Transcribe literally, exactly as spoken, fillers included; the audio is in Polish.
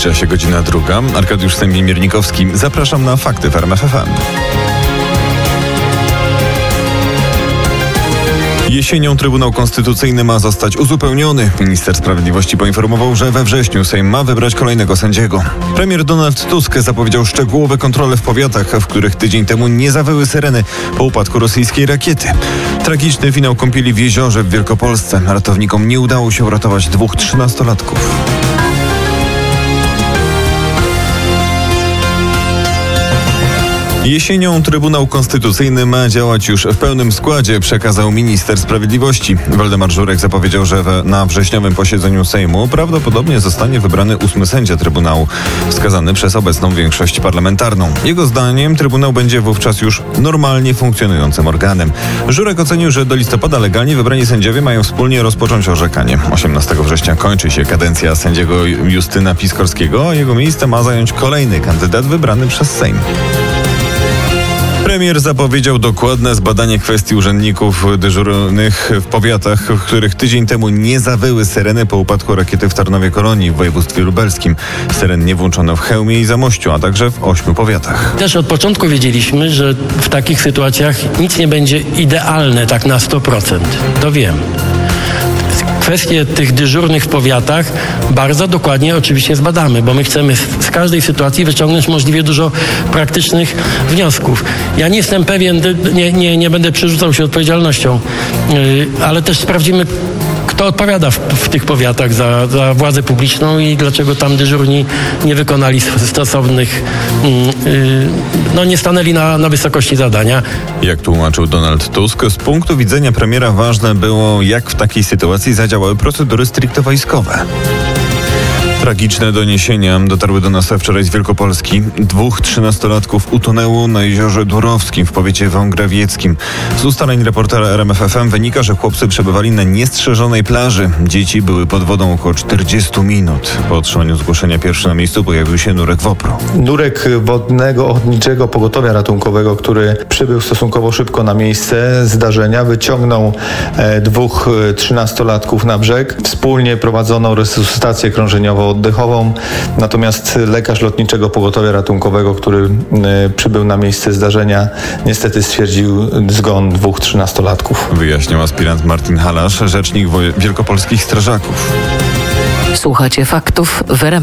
Zbliża się godzina druga. Arkadiusz Stępień-Miernikowski. Zapraszam na Fakty w R M F F M. Jesienią Trybunał Konstytucyjny ma zostać uzupełniony. Minister Sprawiedliwości poinformował, że we wrześniu Sejm ma wybrać kolejnego sędziego. Premier Donald Tusk zapowiedział szczegółowe kontrole w powiatach, w których tydzień temu nie zawyły syreny po upadku rosyjskiej rakiety. Tragiczny finał kąpieli w jeziorze w Wielkopolsce. Ratownikom nie udało się uratować dwóch trzynastolatków. Jesienią Trybunał Konstytucyjny ma działać już w pełnym składzie, przekazał minister sprawiedliwości. Waldemar Żurek zapowiedział, że na wrześniowym posiedzeniu Sejmu prawdopodobnie zostanie wybrany ósmy sędzia Trybunału, wskazany przez obecną większość parlamentarną. Jego zdaniem Trybunał będzie wówczas już normalnie funkcjonującym organem. Żurek ocenił, że do listopada legalnie wybrani sędziowie mają wspólnie rozpocząć orzekanie. osiemnastego września kończy się kadencja sędziego Justyna Piskorskiego, a jego miejsce ma zająć kolejny kandydat wybrany przez Sejm. Premier zapowiedział dokładne zbadanie kwestii urzędników dyżurnych w powiatach, w których tydzień temu nie zawyły syreny po upadku rakiety w Tarnowie-Kolonii w województwie lubelskim. Syren nie włączono w Chełmie i Zamościu, a także w ośmiu powiatach. Też od początku wiedzieliśmy, że w takich sytuacjach nic nie będzie idealne tak na sto procent. To wiem. Kwestie tych dyżurnych w powiatach bardzo dokładnie oczywiście zbadamy, bo my chcemy z każdej sytuacji wyciągnąć możliwie dużo praktycznych wniosków. Ja nie jestem pewien, nie, nie, nie będę przerzucał się odpowiedzialnością, yy, ale też sprawdzimy, kto odpowiada w, w tych powiatach za, za władzę publiczną i dlaczego tam dyżurni nie wykonali stosownych, yy, yy, no nie stanęli na, na wysokości zadania. Jak tłumaczył Donald Tusk, z punktu widzenia premiera ważne było, jak w takiej sytuacji zadziałały procedury stricte wojskowe. Tragiczne doniesienia dotarły do nas wczoraj z Wielkopolski. Dwóch trzynastolatków utonęło na jeziorze Durowskim w powiecie wągrawieckim. Z ustaleń reportera R M F F M wynika, że chłopcy przebywali na niestrzeżonej plaży. Dzieci były pod wodą około czterdzieści minut. Po otrzymaniu zgłoszenia pierwszy na miejscu pojawił się nurek WOPR-u. Nurek Wodnego Ochotniczego Pogotowia Ratunkowego, który przybył stosunkowo szybko na miejsce zdarzenia, wyciągnął e, dwóch trzynastolatków na brzeg. Wspólnie prowadzono resuscytację krążeniową oddechową, natomiast lekarz Lotniczego Pogotowia Ratunkowego, który y, przybył na miejsce zdarzenia, niestety stwierdził zgon dwóch trzynastolatków. Wyjaśniał aspirant Martin Halasz, rzecznik woje- wielkopolskich strażaków. Słuchacie faktów w R M F.